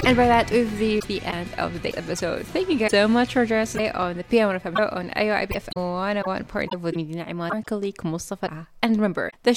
And by that, we've reached the end of the episode. Thank you guys so much for joining us today on the PM1FM show on AOIBFM 101.5 with me, Dina Iman, my colleague Mustafa. And remember, the